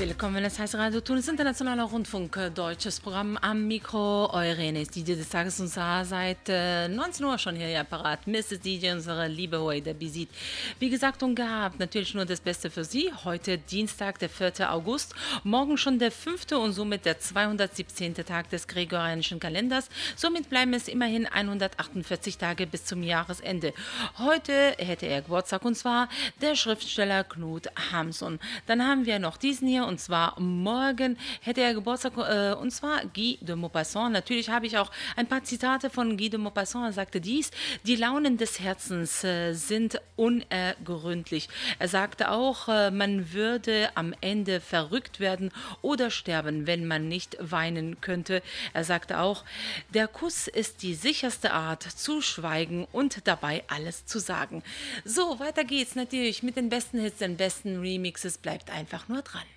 Willkommen, das heißt Radio Tunis Internationaler Rundfunk, deutsches Programm am Mikro. Eure Ines, DJ des Tages und sah seit 19 Uhr schon hier parat. Mrs. DJ, unsere liebe Hoida Bizit. Wie gesagt und gehabt, natürlich nur das Beste für Sie. Heute Dienstag, der 4. August, morgen schon der 5. und somit der 217. Tag des gregorianischen Kalenders. Somit bleiben es immerhin 148 Tage bis zum Jahresende. Heute hätte er Geburtstag und zwar der Schriftsteller Knut Hamsun. Dann haben wir noch diesen hier und zwar morgen hätte er Geburtstag und zwar Guy de Maupassant. Natürlich habe ich auch ein paar Zitate von Guy de Maupassant. Er sagte dies: Die Launen des Herzens sind unergründlich. Er sagte auch, man würde am Ende verrückt werden oder sterben, wenn man nicht weinen könnte. Er sagte auch, der Kuss ist die sicherste Art zu schweigen und dabei alles zu sagen. So, weiter geht's natürlich mit den besten Hits, den besten Remixes. Bleibt einfach nur dran.